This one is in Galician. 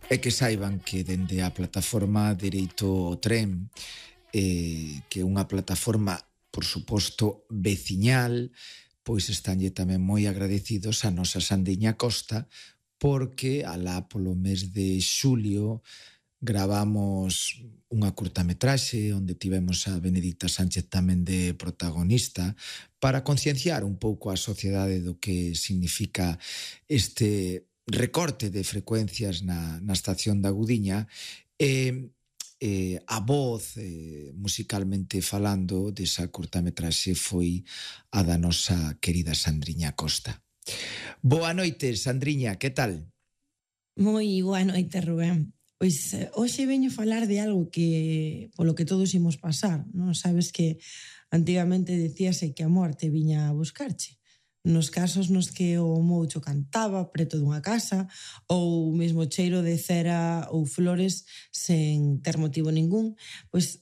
E que saiban que dende a plataforma Dereito ao Tren, que é unha plataforma, por suposto, veciñal, pois estanlle tamén moi agradecidos a nosa Sandriña Costa, porque alá polo mes de xulio gravamos unha curtametraxe onde tivemos a Benedicta Sánchez tamén de protagonista para concienciar un pouco a sociedade do que significa este recorte de frecuencias na estación da Gudiña e a voz, musicalmente falando, desa curtametraxe foi a da nosa querida Sandriña Costa. Boa noite, Sandriña, que tal? Moi boa noite, Rubén. Pois hoxe veño falar de algo que polo que todos imos pasar, non? Sabes que antigamente decíase que a morte viña a buscarche. Nos casos nos que o moucho cantaba preto dunha casa ou mesmo cheiro de cera ou flores sen ter motivo ningún, pois